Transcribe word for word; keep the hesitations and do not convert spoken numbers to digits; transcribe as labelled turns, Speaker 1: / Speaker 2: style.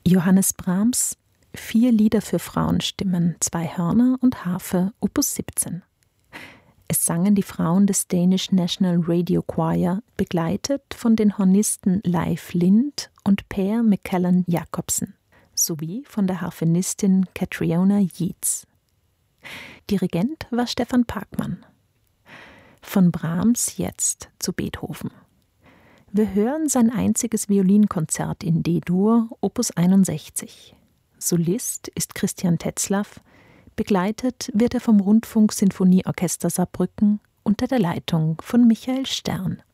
Speaker 1: Johannes Brahms, vier Lieder für Frauenstimmen, zwei Hörner und Harfe, Opus siebzehn. Es sangen die Frauen des Danish National Radio Choir, begleitet von den Hornisten Leif Lind und Per McCallan Jacobsen, sowie von der Harfenistin Catriona Yeats. Dirigent war Stefan Parkmann. Von Brahms jetzt zu Beethoven. Wir hören sein einziges Violinkonzert in D-Dur, Opus einundsechzig. Solist ist Christian Tetzlaff, begleitet wird er vom Rundfunk-Sinfonieorchester Saarbrücken unter der Leitung von Michael Stern.